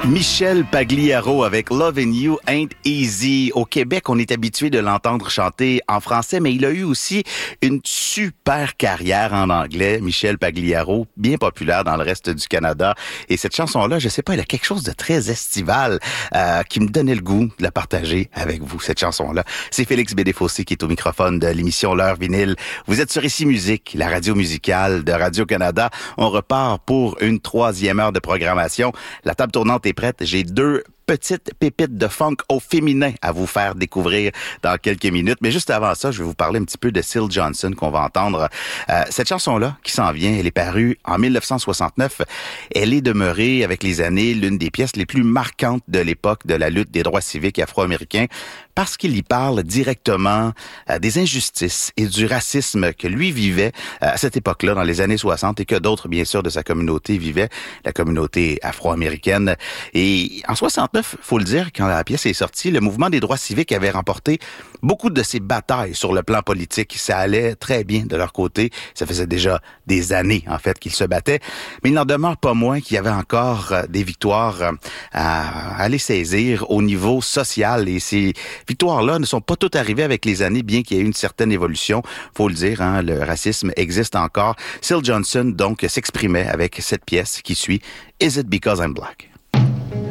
Michel Pagliaro avec Lovin' You Ain't Easy. Au Québec, on est habitué de l'entendre chanter en français, mais il a eu aussi une super carrière en anglais. Michel Pagliaro, bien populaire dans le reste du Canada. Et cette chanson-là, je sais pas, elle a quelque chose de très estival qui me donnait le goût de la partager avec vous, cette chanson-là. C'est Félix Bédéfossé qui est au microphone de l'émission L'Heure Vinyle. Vous êtes sur Ici Musique, la radio musicale de Radio-Canada. On repart pour une 3e heure de programmation. La table tournante est prête. J'ai 2 petites pépites de funk au féminin à vous faire découvrir dans quelques minutes. Mais juste avant ça, je vais vous parler un petit peu de Syl Johnson qu'on va entendre. Cette chanson-là qui s'en vient, elle est parue en 1969. Elle est demeurée avec les années l'une des pièces les plus marquantes de l'époque de la lutte des droits civiques afro-américains parce qu'il y parle directement des injustices et du racisme que lui vivait à cette époque-là, dans les années 60, et que d'autres, bien sûr, de sa communauté vivaient, la communauté afro-américaine. Et en 69, faut le dire, quand la pièce est sortie, le mouvement des droits civiques avait remporté beaucoup de ses batailles sur le plan politique. Ça allait très bien de leur côté. Ça faisait déjà des années, en fait, qu'ils se battaient. Mais il n'en demeure pas moins qu'il y avait encore des victoires à aller saisir au niveau social. Et ces victoires-là ne sont pas toutes arrivées avec les années, bien qu'il y ait eu une certaine évolution. Faut le dire, hein, le racisme existe encore. Syl Johnson, donc, s'exprimait avec cette pièce qui suit « Is It Because I'm Black ».